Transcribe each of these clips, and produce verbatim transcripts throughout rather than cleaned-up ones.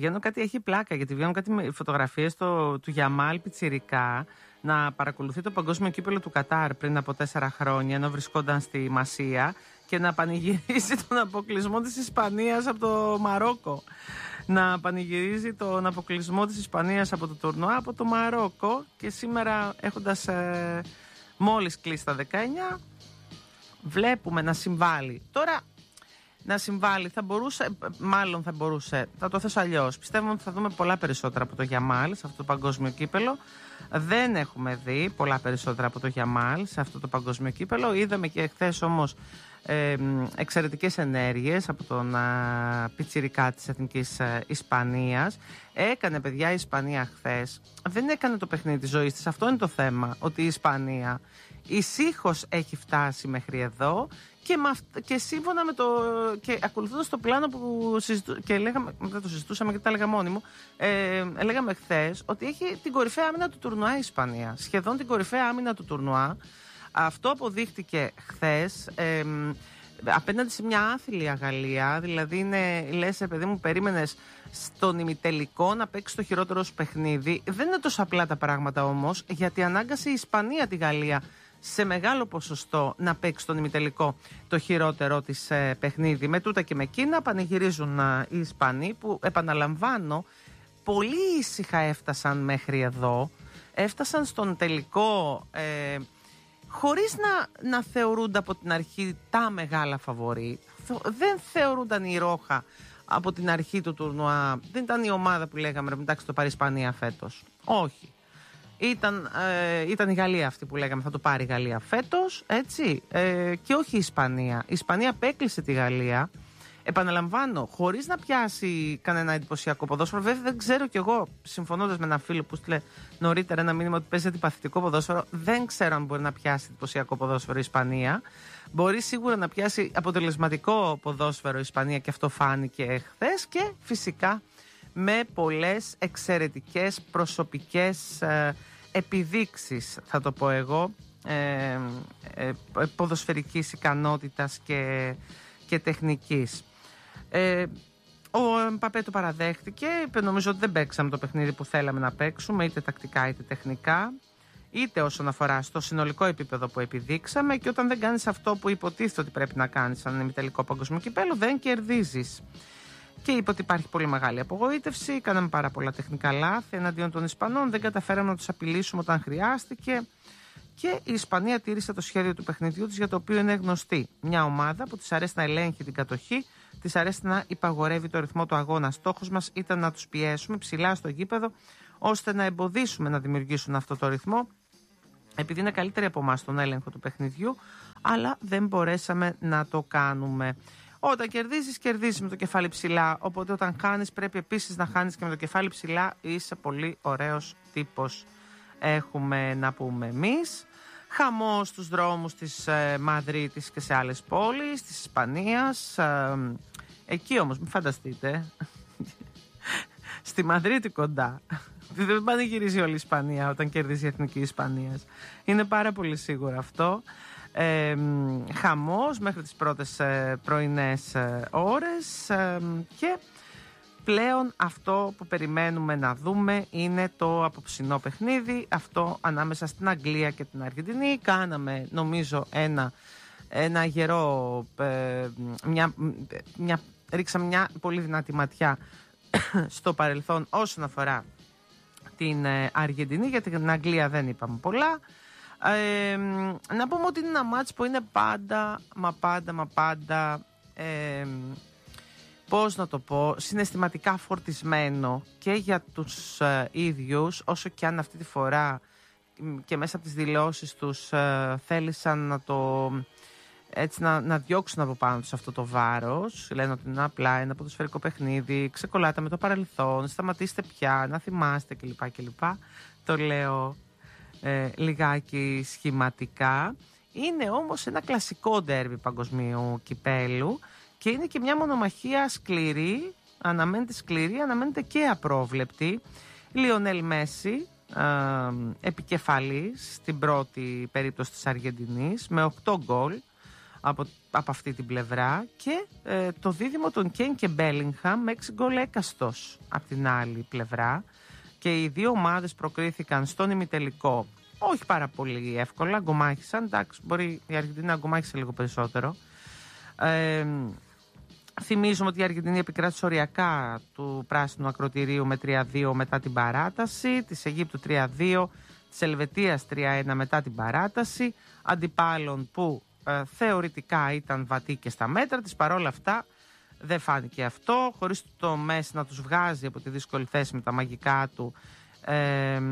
βγαίνουν κάτι, έχει πλάκα, γιατί βγαίνουν κάτι φωτογραφίες του Γιαμάλ πιτσιρικά να παρακολουθεί το παγκόσμιο κύπελλο του Κατάρ πριν από τέσσερα χρόνια, ενώ βρισκόταν στη Μασία, και να πανηγυρίζει τον αποκλεισμό της Ισπανίας από το Μαρόκο. Να πανηγυρίζει τον αποκλεισμό της Ισπανίας από το τουρνουά από το Μαρόκο, και σήμερα έχοντας ε, μόλις κλείσει τα δεκαεννιά, βλέπουμε να συμβάλλει. Τώρα να συμβάλλει θα μπορούσε, μάλλον θα μπορούσε, θα το θέσω αλλιώς. Πιστεύω ότι θα δούμε πολλά περισσότερα από το Γιαμάλ σε αυτό το παγκόσμιο κύπελλο. Δεν έχουμε δει πολλά περισσότερα από το Γιαμάλ σε αυτό το παγκόσμιο κύπελλο. Είδαμε και χθες όμως ε, εξαιρετικές ενέργειες από τον α, πιτσιρικά της Εθνικής α, Ισπανίας. Έκανε, παιδιά, η Ισπανία χθες. Δεν έκανε το παιχνίδι της ζωής της. Αυτό είναι το θέμα. Ότι η Ισπανία ησύχως έχει φτάσει μέχρι εδώ. Και, με, και σύμφωνα με το. Και ακολουθώντας το πλάνο που συζητού, και λέγαμε, δεν το συζητούσαμε γιατί τα έλεγα μόνοι μου, ε, λέγαμε χθες ότι έχει την κορυφαία άμυνα του τουρνουά η Ισπανία. Σχεδόν την κορυφαία άμυνα του τουρνουά. Αυτό αποδείχτηκε χθες ε, απέναντι σε μια άθλια Γαλλία. Δηλαδή, είναι, λες, παιδί μου, περίμενες στον ημιτελικό να παίξει το χειρότερο σου παιχνίδι. Δεν είναι τόσο απλά τα πράγματα όμως, γιατί ανάγκασε η Ισπανία τη Γαλλία σε μεγάλο ποσοστό να παίξει τον ημιτελικό το χειρότερο της ε, παιχνίδι. Με τούτα και με εκείνα πανηγυρίζουν ε, οι Ισπανοί, που, επαναλαμβάνω, πολύ ήσυχα έφτασαν μέχρι εδώ. Έφτασαν στον τελικό ε, χωρίς να, να θεωρούνται από την αρχή τα μεγάλα φαβορί. Δεν θεωρούνταν η Ρόχα από την αρχή του τουρνουά. Δεν ήταν η ομάδα που λέγαμε, εντάξει, το πάρει η Ισπανία φέτος. Όχι. Ήταν, ε, ήταν η Γαλλία αυτή που λέγαμε, θα το πάρει η Γαλλία φέτος, έτσι, ε, και όχι η Ισπανία. Η Ισπανία απέκλεισε τη Γαλλία, επαναλαμβάνω, χωρίς να πιάσει κανένα εντυπωσιακό ποδόσφαιρο. Βέβαια, δεν ξέρω κι εγώ, συμφωνώντας με έναν φίλο που στείλε νωρίτερα ένα μήνυμα ότι παίζει αντιπαθητικό ποδόσφαιρο, δεν ξέρω αν μπορεί να πιάσει εντυπωσιακό ποδόσφαιρο η Ισπανία. Μπορεί σίγουρα να πιάσει αποτελεσματικό ποδόσφαιρο η Ισπανία, και αυτό φάνηκε χθες, και φυσικά με πολλές εξαιρετικές προσωπικές ε, επιδείξεις, θα το πω εγώ, ε, ε, ποδοσφαιρικής ικανότητας και, και τεχνικής. Ε, ο Εμπαπέ το παραδέχτηκε, είπε, νομίζω ότι δεν παίξαμε το παιχνίδι που θέλαμε να παίξουμε, είτε τακτικά είτε τεχνικά, είτε όσον αφορά στο συνολικό επίπεδο που επιδείξαμε, και όταν δεν κάνεις αυτό που υποτίθεται ότι πρέπει να κάνεις σαν ημιτελικό παγκοσμίου κυπέλλου, δεν κερδίζεις. Και είπε ότι υπάρχει πολύ μεγάλη απογοήτευση. Κάναμε πάρα πολλά τεχνικά λάθη εναντίον των Ισπανών. Δεν καταφέραμε να τους απειλήσουμε όταν χρειάστηκε. Και η Ισπανία τήρησε το σχέδιο του παιχνιδιού της, για το οποίο είναι γνωστή. Μια ομάδα που της αρέσει να ελέγχει την κατοχή, της αρέσει να υπαγορεύει το ρυθμό του αγώνα. Στόχος μας ήταν να τους πιέσουμε ψηλά στο γήπεδο, ώστε να εμποδίσουμε να δημιουργήσουν αυτό το ρυθμό, επειδή είναι καλύτεροι από εμάς στον έλεγχο του παιχνιδιού, αλλά δεν μπορέσαμε να το κάνουμε. Όταν κερδίζεις, κερδίζεις με το κεφάλι ψηλά. Οπότε όταν χάνεις, πρέπει επίσης να χάνεις και με το κεφάλι ψηλά. Είσαι πολύ ωραίος τύπος, έχουμε να πούμε εμείς. Χαμός στους δρόμους της ε, Μαδρίτης και σε άλλες πόλεις της Ισπανίας. Ε, εκεί όμως, μην φανταστείτε, στη Μαδρίτη κοντά. Δεν πανηγυρίζει όλη η Ισπανία όταν κερδίζει η Εθνική Ισπανίας. Είναι πάρα πολύ σίγουρο αυτό. Ε, χαμός μέχρι τις πρώτες ε, πρωινές ε, ώρες ε, και πλέον αυτό που περιμένουμε να δούμε είναι το απόψινό παιχνίδι, αυτό ανάμεσα στην Αγγλία και την Αργεντινή. Κάναμε, νομίζω, ένα, ένα γερό ε, μια, μια, ρίξαμε μια πολύ δυνατή ματιά στο παρελθόν όσον αφορά την ε, Αργεντινή. Για την Αγγλία δεν είπαμε πολλά. Ε, να πούμε ότι είναι ένα μάτς που είναι πάντα, μα πάντα, μα πάντα, ε, πώς να το πω, συναισθηματικά φορτισμένο και για τους ε, ίδιους, όσο και αν αυτή τη φορά και μέσα από τις δηλώσεις τους ε, θέλησαν να το, έτσι να, να διώξουν από πάνω τους αυτό το βάρος. Λένε ότι είναι απλά ένα ποδοσφαιρικό παιχνίδι, ξεκολλάτε με το παρελθόν, σταματήστε πια, να θυμάστε κλπ. κλπ. Το λέω Ε, λιγάκι σχηματικά. Είναι όμως ένα κλασικό ντέρμπι παγκοσμίου κυπέλου και είναι και μια μονομαχία σκληρή, αναμένεται σκληρή, αναμένεται και απρόβλεπτη. Λιονέλ Μέση ε, επικεφαλής στην πρώτη περίπτωση της Αργεντινής με οκτώ γκολ, από, από αυτή την πλευρά, και ε, το δίδυμο των Κέιν και Μπέλιγχαμ με έξι γκολ έκαστος από την άλλη πλευρά, και οι δύο ομάδες προκρίθηκαν στον ημιτελικό όχι πάρα πολύ εύκολα, γκομάχησαν, εντάξει, μπορεί η Αργεντινή να γκομάχησε λίγο περισσότερο. ε, Θυμίζουμε ότι η Αργεντινή επικράτησε οριακά του πράσινου ακροτηρίου με τρία δύο μετά την παράταση, της Αιγύπτου τρία δύο, της Ελβετίας τρία ένα μετά την παράταση, αντιπάλων που ε, θεωρητικά ήταν βατοί και στα μέτρα της. Παρόλα αυτά δεν φάνηκε αυτό, χωρίς το Μέση να τους βγάζει από τη δύσκολη θέση με τα μαγικά του, ε,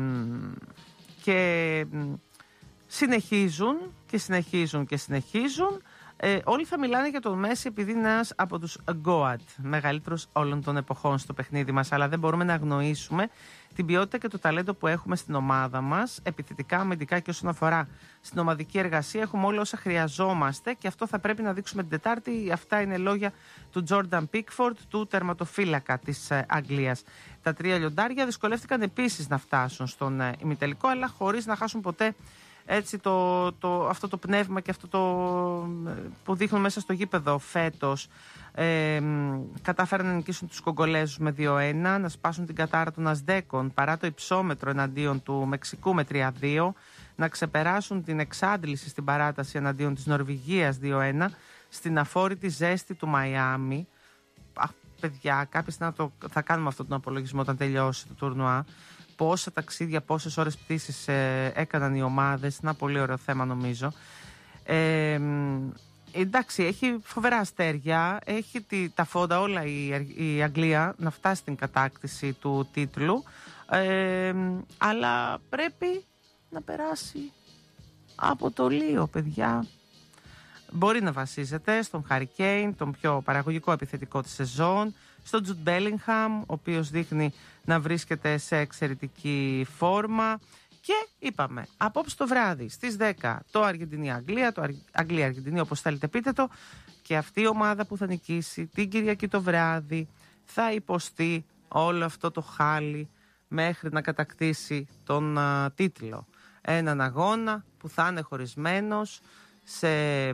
και συνεχίζουν και συνεχίζουν και συνεχίζουν. Ε, όλοι θα μιλάνε για τον Μέση επειδή είναι ένας από τους γκόατ, μεγαλύτερος όλων των εποχών στο παιχνίδι μας, αλλά δεν μπορούμε να αγνοήσουμε την ποιότητα και το ταλέντο που έχουμε στην ομάδα μας, επιθετικά, αμυντικά και όσον αφορά στην ομαδική εργασία. Έχουμε όλα όσα χρειαζόμαστε και αυτό θα πρέπει να δείξουμε την Τετάρτη. Αυτά είναι λόγια του Τζόρνταν Πίκφορντ, του τερματοφύλακα της Αγγλίας. Τα τρία λιοντάρια δυσκολεύτηκαν επίσης να φτάσουν στον ημιτελικό, αλλά χωρίς να χάσουν ποτέ έτσι το, το, αυτό το πνεύμα και αυτό το που δείχνουν μέσα στο γήπεδο φέτος. Ε, κατάφεραν να νικήσουν τους Κογκολέζους με δύο ένα, να σπάσουν την κατάρα των Αζδέκων παρά το υψόμετρο εναντίον του Μεξικού με τρία δύο, να ξεπεράσουν την εξάντληση στην παράταση εναντίον της Νορβηγίας δύο ένα, στην αφόρητη ζέστη του Μαϊάμι. Α, παιδιά, κάποια στιγμή το, θα κάνουμε αυτόν τον απολογισμό όταν τελειώσει το τουρνουά. Πόσα ταξίδια, πόσες ώρες πτήσης ε, έκαναν οι ομάδες. Ένα πολύ ωραίο θέμα νομίζω. Ε, εντάξει, έχει φοβερά αστέρια, έχει τη, τα φόντα όλα η, η Αγγλία να φτάσει στην κατάκτηση του τίτλου, ε, αλλά πρέπει να περάσει από το Λίο, παιδιά. Μπορεί να βασίζεται στον Χάρι Κέιν, τον πιο παραγωγικό επιθετικό της σεζόν, στον Τζουντ Μπέλιγχαμ, ο οποίος δείχνει να βρίσκεται σε εξαιρετική φόρμα. Και είπαμε, απόψε το βράδυ στις δέκα το Αργεντινή-Αγγλία, το Αγγλία-Αργεντινή όπως θέλετε πείτε το, και αυτή η ομάδα που θα νικήσει την Κυριακή το βράδυ θα υποστεί όλο αυτό το χάλι μέχρι να κατακτήσει τον α, τίτλο. Έναν αγώνα που θα είναι χωρισμένος σε,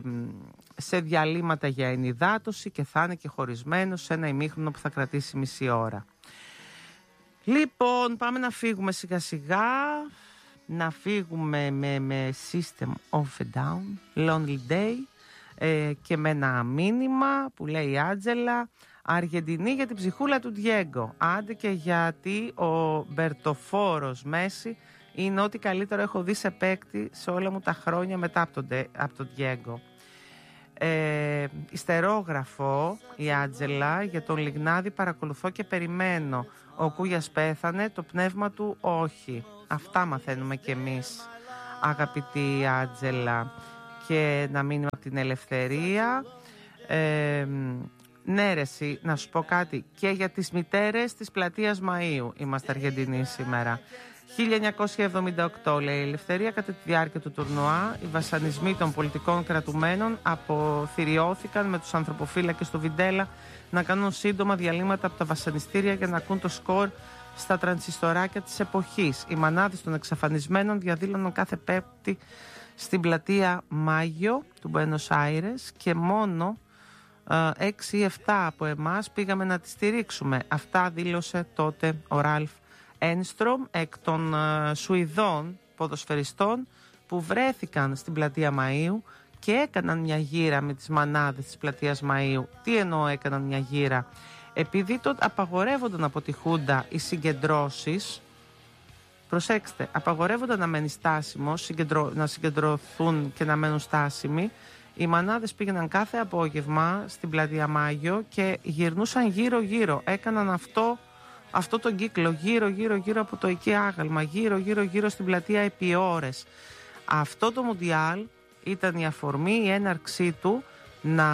σε διαλύματα για ενυδάτωση και θα είναι και χωρισμένος σε ένα ημίχρονο που θα κρατήσει μισή ώρα. Λοιπόν, πάμε να φύγουμε σιγά σιγά. Να φύγουμε με, με System of a Down, Lonely Day, ε, και με ένα μήνυμα που λέει η Άντζελα: Αργεντινή για την ψυχούλα του Διέγκο. Άντε και γιατί ο Μπερτοφόρος Μέση είναι ό,τι καλύτερο έχω δει σε παίκτη σε όλα μου τα χρόνια μετά από τον, από τον Διέγκο. Ε, ιστερόγραφο η Άντζελα: για τον Λιγνάδη παρακολουθώ και περιμένω. Ο Κούγιας πέθανε, το πνεύμα του όχι. Αυτά μαθαίνουμε κι εμείς, αγαπητή Άντζελα. Και να μείνουμε από την Ελευθερία. ε, Ναι ρε εσύ, να σου πω κάτι. Και για τις μητέρες της πλατείας Μαΐου είμαστε Αργεντινοί σήμερα. χίλια εννιακόσια εβδομήντα οκτώ λέει η Ελευθερία, κατά τη διάρκεια του τουρνουά οι βασανισμοί των πολιτικών κρατουμένων αποθυριώθηκαν με τους ανθρωποφύλακες του Βιντέλα να κάνουν σύντομα διαλύματα από τα βασανιστήρια για να ακούν το σκορ στα τρανσιστοράκια της εποχής. Οι μανάδες των εξαφανισμένων διαδήλωναν κάθε Πέμπτη στην πλατεία Μάγιο του Μπουένος Άιρες και μόνο έξι ή επτά από εμάς πήγαμε να τη στηρίξουμε. Αυτά δήλωσε τότε ο Ράλφ Ένστρομ, εκ των uh, Σουηδών ποδοσφαιριστών που βρέθηκαν στην πλατεία Μαΐου και έκαναν μια γύρα με τις μανάδες της πλατείας Μαΐου. Τι εννοώ έκαναν μια γύρα? Επειδή τότε απαγορεύονταν από τη Χούντα οι συγκεντρώσεις, προσέξτε, απαγορεύονταν να μένει στάσιμο, συγκεντρω... να συγκεντρωθούν και να μένουν στάσιμοι, οι μανάδες πήγαιναν κάθε απόγευμα στην πλατεία Μάγιο και γυρνούσαν γύρω γύρω, έκαναν αυτό αυτό τον κύκλο γύρω γύρω γύρω από το εκεί άγαλμα, γύρω γύρω γύρω στην πλατεία επί ώρες. Αυτό το Μουντιάλ ήταν η αφορμή, η έναρξή του να,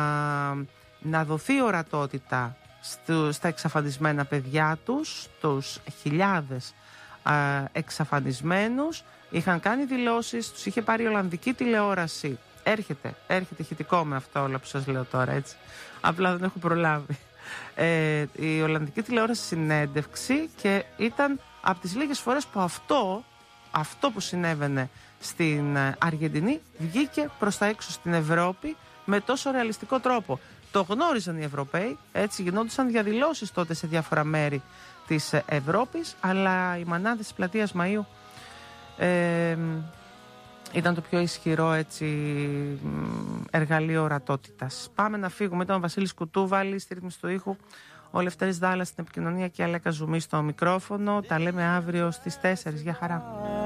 να δοθεί ορατότητα στου, στα εξαφανισμένα παιδιά τους, τους χιλιάδες α, εξαφανισμένους. Είχαν κάνει δηλώσεις, τους είχε πάρει η Ολλανδική τηλεόραση. Έρχεται, έρχεται ηχητικό με αυτό όλα που σας λέω τώρα, έτσι. Απλά δεν έχω προλάβει. Ε, η Ολλανδική τηλεόραση συνέντευξη και ήταν από τις λίγες φορές που αυτό, αυτό που συνέβαινε στην Αργεντινή βγήκε προς τα έξω στην Ευρώπη με τόσο ρεαλιστικό τρόπο. Το γνώριζαν οι Ευρωπαίοι, έτσι γινόντουσαν διαδηλώσεις τότε σε διάφορα μέρη της Ευρώπης, αλλά οι μανάδες της πλατείας Μαΐου ε, ήταν το πιο ισχυρό, έτσι, εργαλείο ορατότητας. Πάμε να φύγουμε. Ήταν ο Βασίλης Κουτούβαλης στη ρύθμιση του ήχου, ο Λευτέρης Δάλλας στην επικοινωνία και η Αλέκα Ζουμί στο μικρόφωνο. Τα λέμε αύριο στις τέσσερις. Γεια χαρά.